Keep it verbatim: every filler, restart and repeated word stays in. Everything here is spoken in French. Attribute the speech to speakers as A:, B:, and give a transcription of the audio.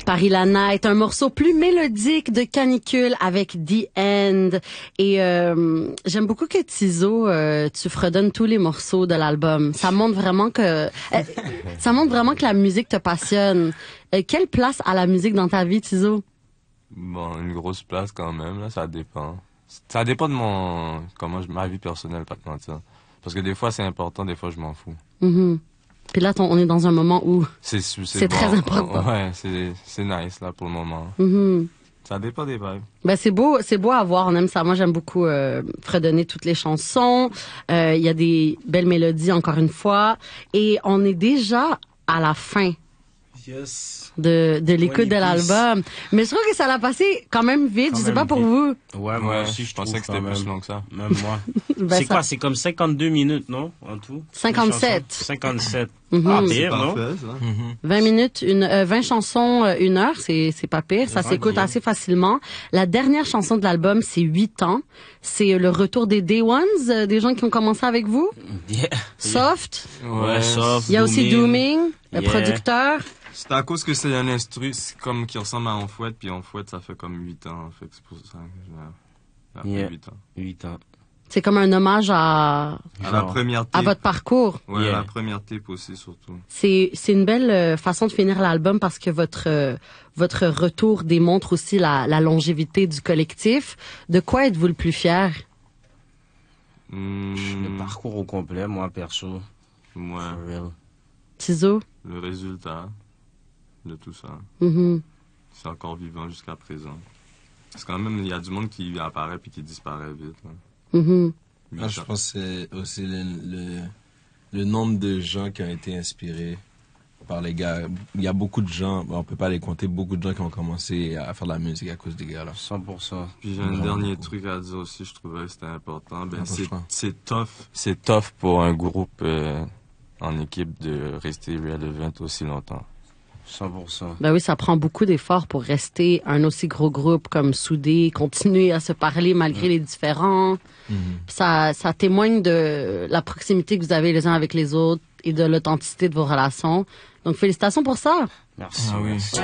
A: Paris la Night, un morceau plus mélodique de Canicule avec The End. Et euh, j'aime beaucoup que Tizo, euh, tu fredonnes tous les morceaux de l'album. Ça montre vraiment que euh, ça montre vraiment que la musique te passionne. Euh, quelle place a la musique dans ta vie, Tizo?
B: Bon, une grosse place quand même, là, ça dépend. Ça dépend de mon, comment je, ma vie personnelle, pas te mentir. Parce que des fois c'est important, des fois je m'en fous.
A: Mm-hmm. Puis là, ton, on est dans un moment où
B: c'est, c'est,
A: c'est
B: bon,
A: très important.
B: Ouais, c'est, c'est nice là pour le moment.
A: Mm-hmm.
B: Ça dépend des vibes.
A: Ben c'est beau, c'est beau à voir. On aime ça. Moi, j'aime beaucoup euh, fredonner toutes les chansons. Il euh, y a des belles mélodies, encore une fois, et on est déjà à la fin.
C: Yes.
A: de, de l'écoute de l'album. Mais je trouve que ça l'a passé quand même vite.
C: Quand
A: je sais pas
C: vite.
A: pour vous.
C: Ouais, moi
B: Ouais,
C: aussi, je,
B: je pensais
C: trouve
B: que c'était
C: quand
B: plus
C: même.
B: long que ça.
C: Même moi.
A: Ben,
C: c'est
A: ça...
C: quoi? C'est comme cinquante-deux minutes, non? En tout?
A: cinquante-sept.
C: cinquante-sept.
A: Mm-hmm.
C: Ah,
D: C'est
C: pire, non?
D: parfait, ça.
B: Mm-hmm.
A: vingt minutes, une, euh, vingt chansons, euh, une heure, c'est, c'est pas pire. Ça s'écoute
C: Tranquille.
A: assez facilement. La dernière chanson de l'album, c'est huit ans. C'est le retour des Day Ones, euh, des gens qui ont commencé avec vous.
C: Yeah.
A: Soft.
C: Ouais, soft.
A: Il y a aussi Dooming, le
C: Yeah.
A: producteur.
B: C'est à cause que c'est un instru, c'est comme qui ressemble à On Fouette, puis On Fouette, ça fait comme huit ans, fait que c'est pour ça que j'ai après
C: Yeah.
B: huit ans.
C: huit ans.
A: C'est comme un hommage à,
B: À la
C: Genre.
B: première tape.
A: à votre parcours.
B: Ouais,
C: Yeah.
B: la première tape aussi, surtout.
A: C'est, c'est une belle euh, façon de finir l'album parce que votre, euh, votre retour démontre aussi la, la longévité du collectif. De quoi êtes-vous le plus fier?
B: Hmm,
C: Le parcours au complet, moi, perso.
B: ouais,
C: For real.
A: Tizo?
B: le résultat de tout ça,
A: Mhm.
B: c'est encore vivant jusqu'à présent. Parce que quand même, il y a du monde qui apparaît puis qui disparaît vite. Hein.
A: Mhm.
B: Huit
D: Ah, je
B: ans.
D: pense que c'est aussi le, le, le nombre de gens qui ont été inspirés par les gars. Il y a beaucoup de gens, bon, on peut pas les compter, beaucoup de gens qui ont commencé à faire de la musique à cause des gars là.
C: cent pour cent.
B: Puis j'ai un
D: Vraiment
B: dernier
D: beaucoup.
B: truc à dire aussi, je trouvais que c'était important. Ben,
D: Ah,
B: c'est,
D: franchement.
B: c'est tough. C'est tough pour un groupe euh, en équipe de rester relevant aussi longtemps.
C: cent pour cent.
A: Ben oui, ça prend beaucoup d'efforts pour rester un aussi gros groupe comme soudé, continuer à se parler malgré les différends.
D: Mhm.
A: Puis Ça, ça témoigne de la proximité que vous avez les uns avec les autres et de l'authenticité de vos relations. Donc félicitations pour ça.
C: Merci.
B: Ah oui.
C: merci.